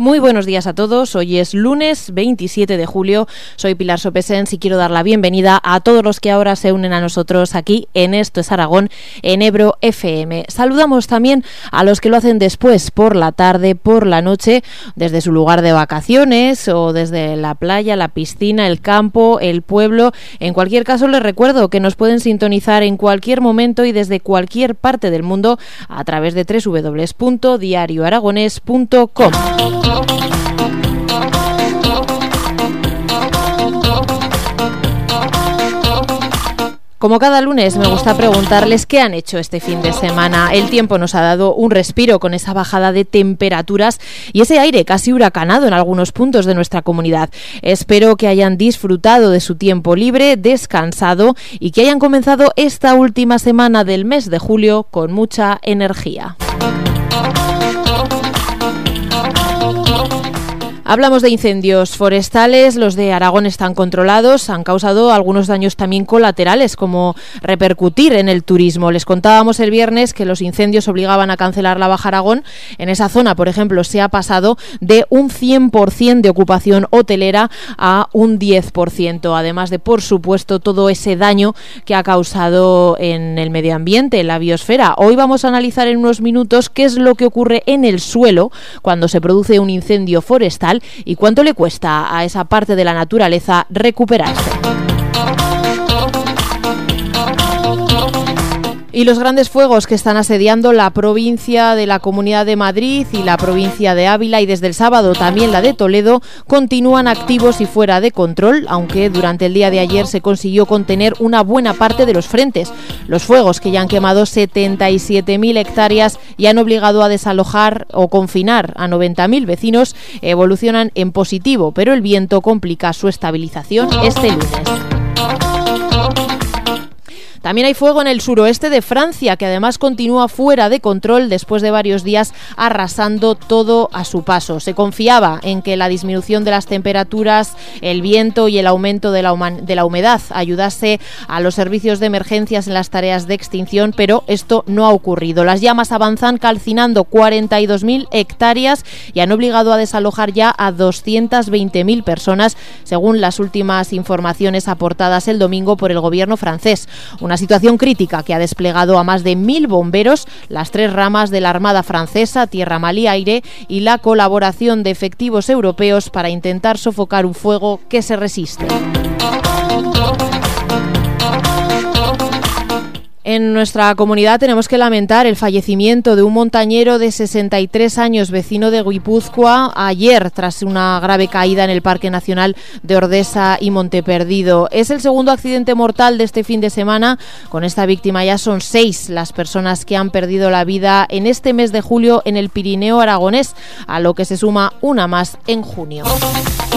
Muy buenos días a todos. Hoy es lunes 27 de julio. Soy Pilar Sopesens y quiero dar la bienvenida a todos los que ahora se unen a nosotros aquí en Esto es Aragón, en Ebro FM. Saludamos también a los que lo hacen después, por la tarde, por la noche, desde su lugar de vacaciones o desde la playa, la piscina, el campo, el pueblo. En cualquier caso, les recuerdo que nos pueden sintonizar en cualquier momento y desde cualquier parte del mundo a través de www.diarioaragones.com. Como cada lunes me gusta preguntarles qué han hecho este fin de semana. El tiempo nos ha dado un respiro con esa bajada de temperaturas y ese aire casi huracanado en algunos puntos de nuestra comunidad. Espero que hayan disfrutado de su tiempo libre, descansado y que hayan comenzado esta última semana del mes de julio con mucha energía. Hablamos de incendios forestales, los de Aragón están controlados, han causado algunos daños también colaterales, como repercutir en el turismo. Les contábamos el viernes que los incendios obligaban a cancelar la Baja Aragón. En esa zona, por ejemplo, se ha pasado de un 100% de ocupación hotelera a un 10%, además de, por supuesto, todo ese daño que ha causado en el medio ambiente, en la biosfera. Hoy vamos a analizar en unos minutos qué es lo que ocurre en el suelo cuando se produce un incendio forestal y cuánto le cuesta a esa parte de la naturaleza recuperarse. Y los grandes fuegos que están asediando la provincia de la Comunidad de Madrid y la provincia de Ávila y desde el sábado también la de Toledo continúan activos y fuera de control, aunque durante el día de ayer se consiguió contener una buena parte de los frentes. Los fuegos, que ya han quemado 77.000 hectáreas y han obligado a desalojar o confinar a 90.000 vecinos, evolucionan en positivo, pero el viento complica su estabilización este lunes. También hay fuego en el suroeste de Francia, que además continúa fuera de control después de varios días arrasando todo a su paso. Se confiaba en que la disminución de las temperaturas, el viento y el aumento de la humedad ayudase a los servicios de emergencias en las tareas de extinción, pero esto no ha ocurrido. Las llamas avanzan calcinando 42.000 hectáreas y han obligado a desalojar ya a 220.000 personas, según las últimas informaciones aportadas el domingo por el gobierno francés. Una situación crítica que ha desplegado a más de 1.000 bomberos, las 3 ramas de la Armada Francesa, Tierra, Mar y Aire, y la colaboración de efectivos europeos para intentar sofocar un fuego que se resiste. En nuestra comunidad tenemos que lamentar el fallecimiento de un montañero de 63 años, vecino de Guipúzcoa, ayer tras una grave caída en el Parque Nacional de Ordesa y Monteperdido. Es el segundo accidente mortal de este fin de semana. Con esta víctima ya son 6 las personas que han perdido la vida en este mes de julio en el Pirineo aragonés, a lo que se suma una más en junio.